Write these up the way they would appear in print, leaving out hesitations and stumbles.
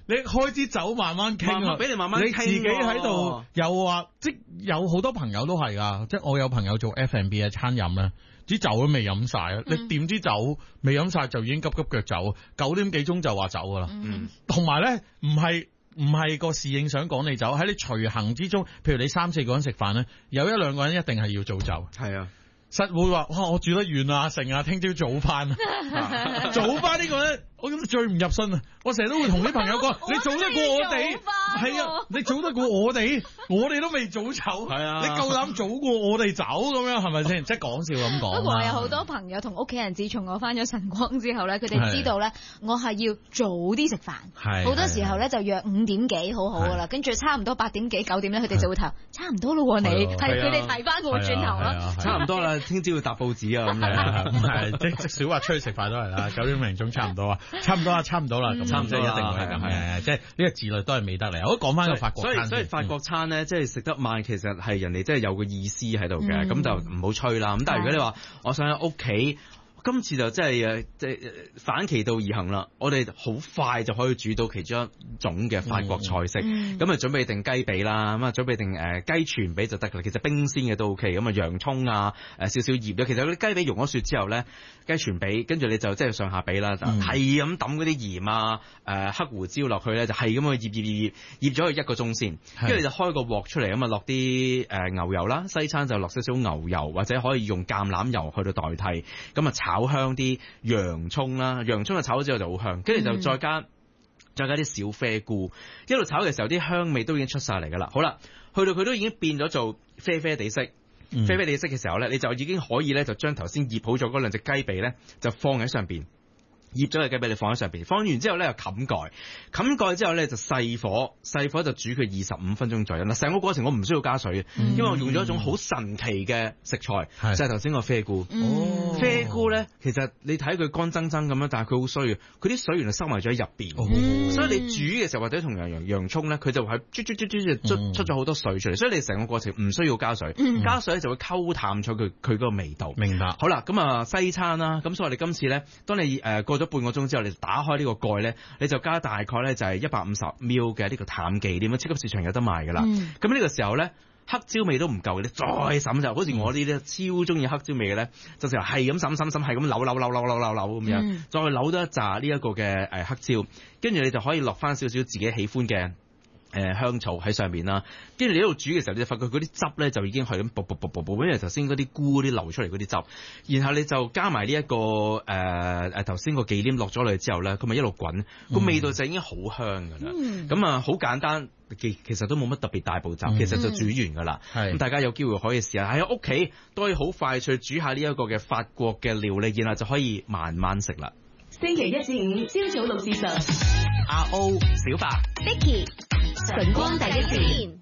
你開支酒慢慢傾， 慢慢俾你慢慢傾， 你自己喺度又話，即有好多朋友都係噶，即我有朋友做 F&B 嘅餐飲咧，啲酒都未飲晒啊！你掂啲酒未飲晒就已經急急腳走，9點幾鐘就話走噶啦。同埋咧，唔係個侍應想趕你走，喺你隨行之中，譬如你3、4個人食飯咧，有1、2個人一定係要早走。 係啊。 實會話哇，我住得遠啊，成日聽朝早翻啊，早翻呢個咧，我覺得最唔入身啊！我成日都會同啲朋友講，你早得過我哋，係啊，你早得過我哋都未早走，係啊，你夠膽早過我哋走咁樣係咪先？即係講笑咁講。 不過我有好多朋友同屋企人，自從我翻咗晨光之後咧，佢哋知道咧，我係要早啲食飯，好多時候咧就約5點幾好噶啦，跟住差唔多8點幾9點咧，佢哋就會投差唔多咯，你係佢哋提翻我轉頭咯， 差唔多啦。聽朝要搭報紙啊咁樣， 唔係即少話出去食飯都係啦，9點零鐘差唔多啊，差唔多啦，咁差唔多一定會係咁嘅，即係呢個自律都係美德嚟。我講翻個法國餐， 所以法國餐咧，即係食得慢，其實係人哋即係有個意思喺度嘅，咁就唔好吹啦。咁但係如果你話我想喺屋企。今次就真係反其道而行啦！我哋好快就可以煮到其中一種嘅法國菜式，咁啊準備定雞髀啦，咁啊準備定雞全髀就得㗎啦。其實冰鮮嘅都 OK，咁啊洋葱啊少少醃啦。其實嗰啲雞髀溶咗雪之後咧，雞全髀跟住你就即係上下髀啦，就係咁抌嗰啲鹽啊黑胡椒落去咧，就係咁去醃咗佢1個鐘先，跟住你就開個鑊出嚟，咁啊落啲牛油啦，西餐就落少少牛油或者可以用橄欖油去到代替，咁啊炒香啲洋葱啦，洋葱炒咗之後就好香，跟住就再加啲小啡菇，一路炒嘅時候啲香味都已經出晒嚟噶啦。好啦，去到佢都已經變咗做啡啡地色嘅時候咧，你就已經可以咧就將頭先醃好咗嗰2隻雞髀咧就放喺上邊。醃咗嘅雞髀你放喺上邊，放完之後咧又冚蓋之後咧就細火就煮佢25分鐘左右。嗱，成個過程我唔需要加水，因為我用咗一種好神奇嘅食材，就係頭先個啡菇。啡菇咧，其實你睇佢乾爭爭咁樣，但係佢好衰嘅，佢啲水原來收埋咗喺入邊，所以你煮嘅時候或者同洋葱咧，佢就係啜出咗好多水出嚟，所以你成個過程唔需要加水，加水就會溝淡咗佢嗰個味道。明白。好啦，咁啊西餐啦，咁所以我哋今次咧，當你過咗半個鐘之後，你打開呢個蓋咧，你就加大概咧就係150 ml 嘅呢個淡忌廉，超級市場有得賣噶啦。咁呢個時候咧，黑椒味都唔夠，你再滲就好似我呢啲超中意黑椒味嘅咧，就成日係咁滲，係咁扭咁樣，再扭多一紮呢一個嘅黑椒，跟住你就可以落翻少少自己喜歡嘅香草喺上面啦，跟住你喺度煮嘅時候，你就發覺嗰啲汁咧就已經係咁啵，因為頭先嗰啲菇啲流出嚟嗰啲汁，然後你就加埋呢一個頭先個忌廉落咗落去之後咧，佢咪一路滾，個味道就已經好香噶啦。咁啊好簡單，其實都冇乜特別大步驟，其實就煮完噶啦。咁大家有機會可以試下喺屋企都可以好快脆煮下呢一個嘅法國嘅料理，然後就可以慢慢食啦。 星期1至5朝早6時10， 阿 O 小白 Vicky 晨光第一線，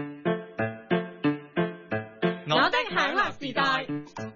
我的享樂時代。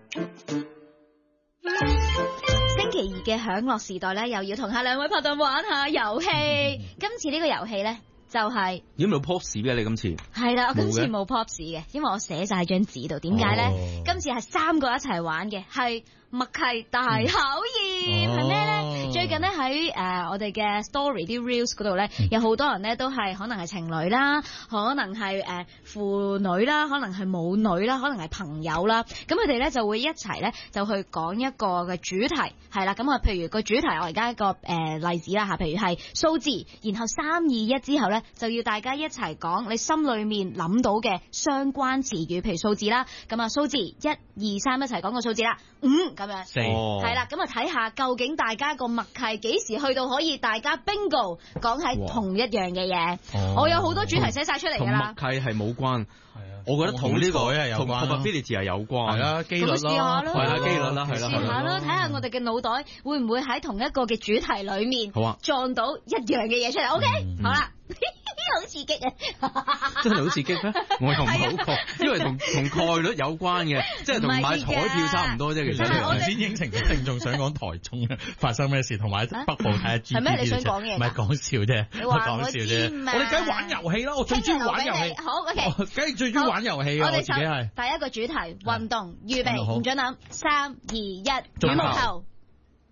星期2嘅享樂時代咧，又要同下2位拍檔玩下遊戲。今次呢個遊戲咧就係有冇 pops 嘅你今次？ 係啦，我今次冇 pops 嘅，因為我寫晒張紙度。點解咧？今次係3個一齊玩嘅，係默契大考驗，係咩咧？最近咧喺我哋嘅 story 啲 reels 嗰度咧，有好多人咧都係可能係情侶啦，可能係父女啦，可能係母女啦，可能係朋友啦。咁佢哋咧就會一齊咧就去講一個嘅主題，係啦。咁啊，譬如個主題我而家一個例子啦嚇，譬如係數字，然後3、2、1之後咧就要大家一齊講你心裏面諗到嘅相關詞語，譬如數字啦。咁啊數字1、2、3一齊講個數字啦，5。咁樣係啦，咁啊睇下究竟大家個默契幾時去到可以大家 bingo 講喺同一樣嘅嘢。我有好多主題寫晒出嚟㗎啦。 同默契係冇關，我覺得同呢個同 probability 係有關。係啦，機率咯，係啦，機率啦，係啦， 試下咯，睇下我哋嘅腦袋會唔會喺同一個嘅主題裡面撞到一樣嘅嘢出嚟。OK，好啦。好刺激啊！ 真係好刺激咩？我又唔係好確，因為同概率有關嘅，即係同買彩票差唔多啫。其實頭先應承嘅聽眾想講台中發生咩事，同埋北部睇下 G P 係咩？你想講嘢？ 唔係講笑啫，講笑啫。我哋梗係玩遊戲啦，我最中意玩遊戲。 好 OK， 梗係最中意玩遊戲啊！我自己係第一個主題運動，預備唔准諗，3、2、1，羽毛球。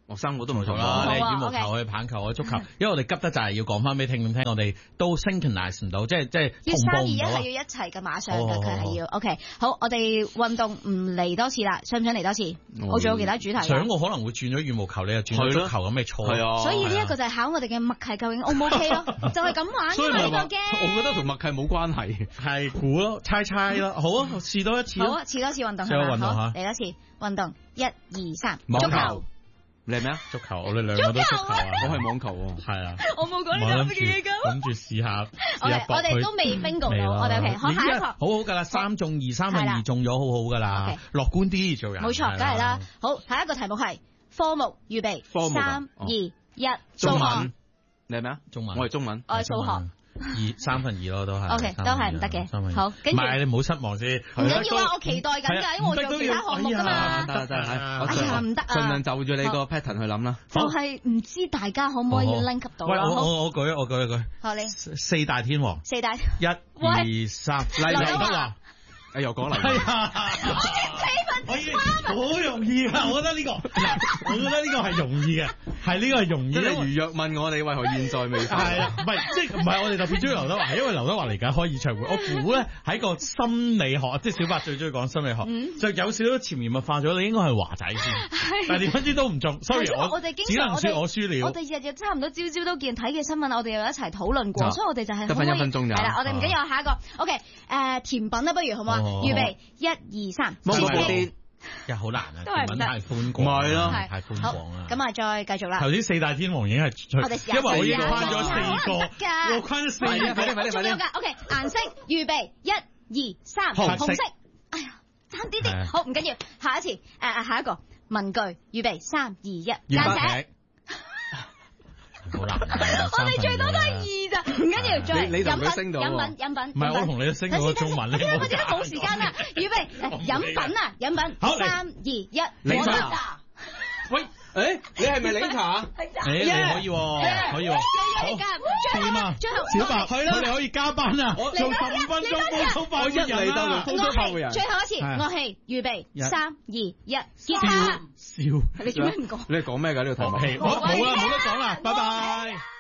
我三個都唔錯啦，你好啊羽毛球、去棒球、去足球，因為我哋急得就係要講翻俾聽眾聽，我哋都 synchronize 唔到，即係要同步唔到啊 3、2、1係要一齊嘅，馬上嘅， 哦佢係要 OK。好，我哋運動唔嚟多次啦，想唔想嚟多次？我仲有其他主題㗎。 想我可能會轉咗羽毛球，你又轉咗足球咁，咪錯。 係啊， 所以呢一個就係考我哋嘅默契究竟 O 唔 OK 咯，就係咁玩㗎嘛呢個 game。 我覺得同默契冇關係。 係估咯，猜咯，好啊，試多一次咯。 好啊，試多次運動試多運動係嘛？好， 嚇嚟多次運動，1、2、3， 網球足球。 你係咩啊？ 足球，我哋兩個都足球啊， 我係網球喎。 係啊， 我冇講呢啲咁嘅嘢㗎。 諗住試下， 我哋都未 bingo 到，我哋 OK，好下一個。 好好㗎啦，3中2，三分2中咗，好好㗎啦，樂觀啲做人。 冇錯，梗係啦。好，下一個題目係科目預備，3、2、1， 中文。你係咩啊？ 中文。 我係中文。 我係數學。 三分二咯，都係。 OK，都係唔得嘅。好，跟住。 唔係你唔好失望先。 唔緊要啊，我期待緊㗎，因為我仲有其他項目㗎嘛。 得， 哎呀，唔得啊！ 盡量就住你個 pattern 去諗啦。 就係唔知大家可唔可以 link 到啦？ 我舉一句。 好，你四大天王。 四大。 1、2、3， 劉德華。 又講嚟。 係啊。好容易啊！我覺得呢個係容易嘅，係呢個係容易。 即係如若問我哋為何現在未快？ 係啊，唔係我哋特別中意劉德華，係因為劉德華嚟緊開演唱會。我估咧喺個心理學，即係小白最中意講心理學，就有少少潛移默化咗，你應該係華仔先。但係點知都唔中，sorry，我只能説我輸了。 我哋日日差唔多朝朝都見睇嘅新聞，我哋又一齊討論過，所以我哋就係得翻1分鐘咋。 係啦，我哋唔緊要，下一個 OK，甜品啦，不如好唔好啊？預備1、2、3， 芒果布甸。 好難啊， 都係唔得， 太寬廣， 係咯， 太寬廣啦。 咁啊，再繼續啦。 頭先四大天王已經係，因為我已經框咗4個，我框咗4個。 快啲。 OK，顏色預備1、2、3，紅色。哎呀，爭啲。好，唔緊要，下一次下一個文具預備3、2、1，間尺。 好難， 我哋最多都係2咋，唔緊要，再你同佢升到飲品， 唔係我同你升到個中文，你我哋都冇時間啦，預備飲品，好3、2、1， 檸茶。喂，你係咪檸茶？ 你可以喎，可以喎。好，點啊？小白，佢哋可以加班啊！做15分鐘高速發人啊！ 最後一次，樂器預備3、2、1，吉他。 笑， 你做咩唔講？ 你係講咩㗎呢個題目？ 冇啦，冇得講啦，拜拜。